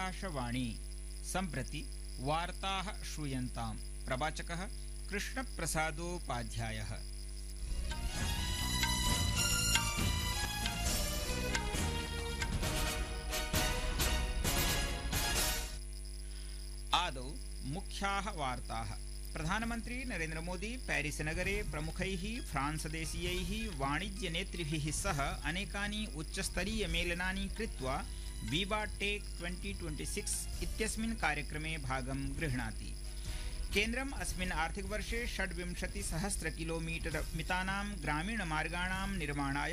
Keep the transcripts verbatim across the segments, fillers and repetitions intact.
आकाशवाणी सम्प्रति वार्ताः श्रूयन्ताम्। प्रवाचकः कृष्णप्रसादोपाध्यायः। आदौ मुख्याः वार्ताः। प्रधानमन्त्री नरेन्द्र मोदी पेरिस नगरे प्रमुखैः फ्रांसदेशीयैः वाणिज्यनेतृभिः सह अनेकानि उच्चस्तरीय मेलनानि कृत्वा विवा टेक ट्वेंटी ट्वेंटी सिक्स इत्यस्मिन् कार्यक्रमे भागं गृह्णाति। केन्द्रम् अस्मिन् आर्थिकवर्षे षड्विंशतिसहस्र किलोमीटर मितानां ग्रामीणमार्गाणां निर्माणाय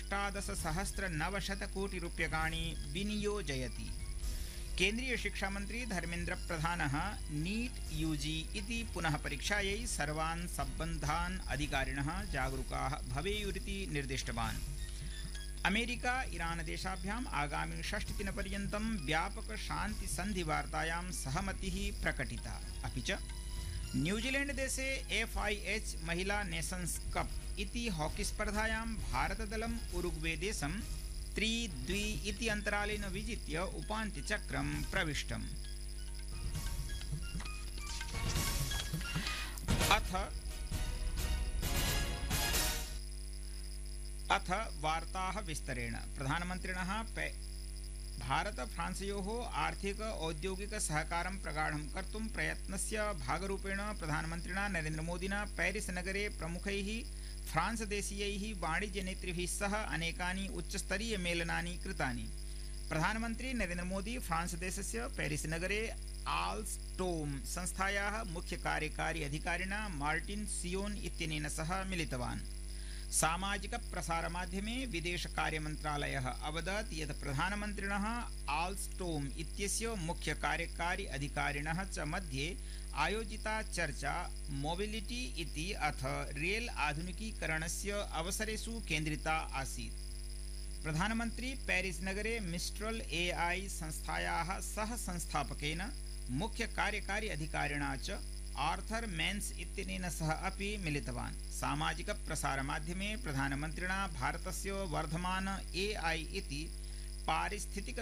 अष्टादशसहस्रनवशतकोटिरूप्यकाणि विनियोजयति। केन्द्रीय शिक्षामन्त्री धर्मेन्द्र प्रधानः नीट यूजी इति पुनः परीक्षायै सर्वान् सम्बद्धान् अधिकारिणः जागरूकाः भवेयुरिति निर्दिष्टवान्। अमेरिका ईरान देशाभ्याम् आगामि षष्टिदिनपर्यन्तं व्यापक शान्ति सन्धिवार्तायां सहमतिः प्रकटिता। अपि च न्यूजीलैंड देशे एफ आई एच महिला नेशन्स कप इति हॉकी स्पर्धायां भारतदलम् उरुग्वे देशं त्रि द्वि इति अन्तरालेन विजित्य उपान्त्यचक्रं प्रविष्टम्। अथ अथ वार्ताः विस्तरेण। प्रधानमन्त्रिणः भारत फ्रांसयोः आर्थिक औद्योगिक सहकारं प्रगाढं कर्तुं प्रयत्नस्य भागरूपेण प्रधानमन्त्रिणा नरेन्द्र मोदिना पेरिस नगरे प्रमुखैः फ्रांसदेशीयैः वाणिज्यनेतृभिः सह अनेकानि उच्चस्तरीय मेलनानि कृतानि। प्रधानमन्त्री नरेन्द्र मोदी फ्रांसदेशस्य पेरिस नगरे आल्स्टोम संस्थायाः मुख्य कार्यकारी अधिकारिणा मार्टिन सियोन इत्यनेन सह मिलितवान्। सामाजिक प्रसारमाध्यमे विदेशकार्यमन्त्रालयः अवदत् यत् प्रधानमन्त्रिणः आल्स्टोम इत्यस्य मुख्य कार्यकारी अधिकारिणः च मध्ये आयोजिता चर्चा मोबिलिटी इति अथ रेल आधुनिकीकरणस्य अवसरेषु केन्द्रिता आसीत्। प्रधानमन्त्री पेरिस नगरे मिस्ट्रल ए आई संस्थायाः सह संस्थापकेन मुख्य कार्यकारी अधिकारिणा च आर्थर मेन्स इत्यनेन सह अपि मिलितवान्। सामाजिक प्रसारमाध्यमे प्रधानमन्त्रिणा भारतस्य वर्धमान ए आई इति पारिस्थितिक